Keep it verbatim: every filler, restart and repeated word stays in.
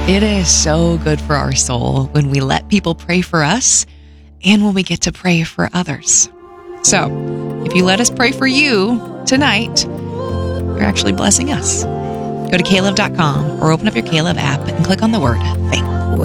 It is so good for our soul when we let people pray for us and when we get to pray for others. So, if you let us pray for you tonight, you're actually blessing us. Go to Caleb dot com or open up your Caleb app and click on the word faith.